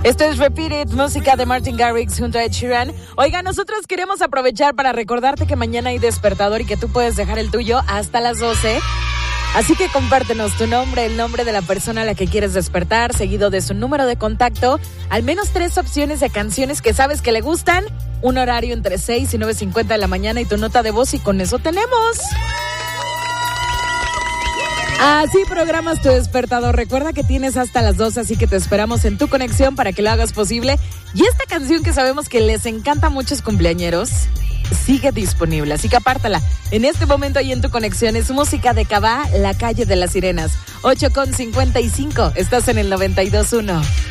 Esto es Repeat It, música de Martin Garrix junto a Ed Sheeran. Oiga, nosotros queremos aprovechar para recordarte que mañana hay despertador y que tú puedes dejar el tuyo hasta las 12. Así que compártenos tu nombre, el nombre de la persona a la que quieres despertar, seguido de su número de contacto, al menos 3 opciones de canciones que sabes que le gustan, un horario entre 6 y 9:50 de la mañana y tu nota de voz, y con eso tenemos. Así programas tu despertador. Recuerda que tienes hasta las 12, así que te esperamos en tu conexión para que lo hagas posible. Y esta canción que sabemos que les encanta a muchos cumpleañeros sigue disponible, así que apártala. En este momento ahí en tu conexión es música de Cabá, La Calle de las Sirenas. 8:55, estás en el 92.1.